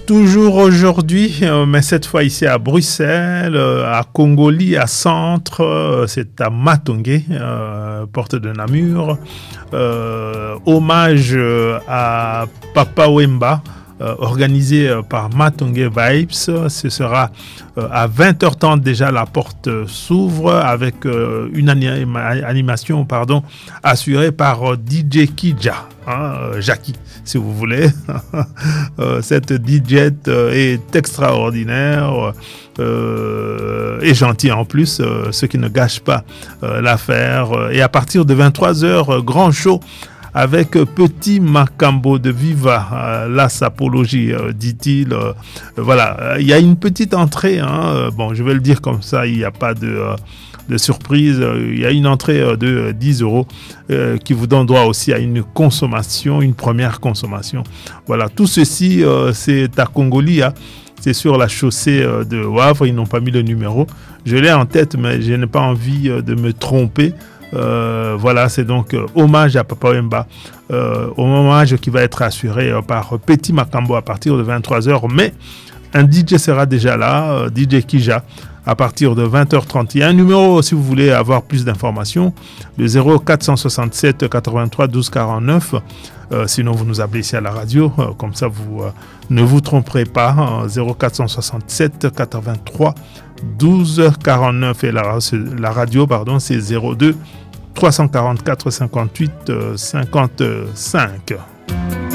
Toujours aujourd'hui, mais cette fois ici à Bruxelles, à Congoli, à Centre, c'est à Matongé, porte de Namur. Hommage à Papa Wemba, organisé par Matongé Vibes. Ce sera à 20h30 déjà, la porte s'ouvre avec une animation assurée par DJ Kidja, Jackie, si vous voulez. Cette DJ est extraordinaire et gentil en plus, ce qui ne gâche pas l'affaire. Et à partir de 23h, grand show avec Petit Macambo de Viva, la sapologie, dit-il. Voilà, il y a une petite entrée, bon, je vais le dire comme ça, il n'y a pas de surprise. Il y a une entrée de 10 € qui vous donne droit aussi à une consommation, une première consommation. Voilà, tout ceci, c'est à Congoli, c'est sur la chaussée de Wavre. Ils n'ont pas mis le numéro. Je l'ai en tête, mais je n'ai pas envie de me tromper. Voilà, c'est donc hommage à Papa Wemba, hommage qui va être assuré par Petit Macambo à partir de 23h, mais un DJ sera déjà là, DJ Kija, à partir de 20h30. Il y a un numéro si vous voulez avoir plus d'informations, le 0467 83 12 49. Sinon vous nous appelez ici à la radio, comme ça vous ne vous tromperez pas, 0467 83 12 49, et la radio c'est 02 344 58 55.